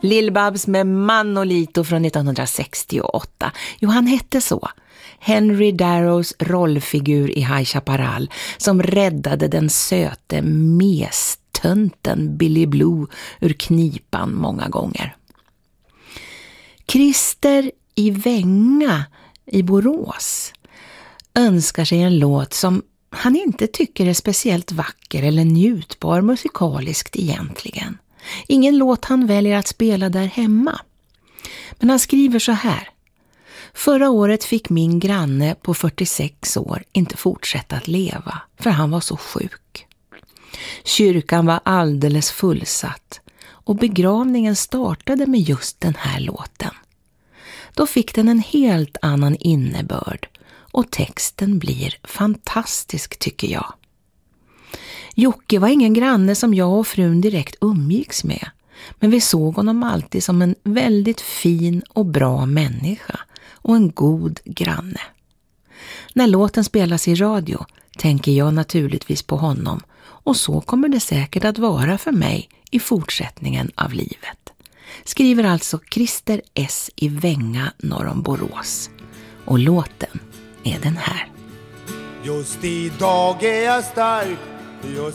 Lill-Babs med Manolito från 1968. Jo, han hette så. Henry Darrows rollfigur i High Chaparral som räddade den söte mestönten Billy Blue ur knipan många gånger. Christer i Vänga i Borås önskar sig en låt som han inte tycker är speciellt vacker eller njutbar musikaliskt egentligen. Ingen låt han väljer att spela där hemma. Men han skriver så här. Förra året fick min granne på 46 år inte fortsätta att leva för han var så sjuk. Kyrkan var alldeles fullsatt och begravningen startade med just den här låten. Då fick den en helt annan innebörd och texten blir fantastisk tycker jag. Jocke var ingen granne som jag och frun direkt umgicks med, men vi såg honom alltid som en väldigt fin och bra människa och en god granne. När låten spelas i radio tänker jag naturligtvis på honom och så kommer det säkert att vara för mig i fortsättningen av livet. Skriver alltså Christer S. i Vänga norr om Borås. Och låten är den här. Just idag är jag stark.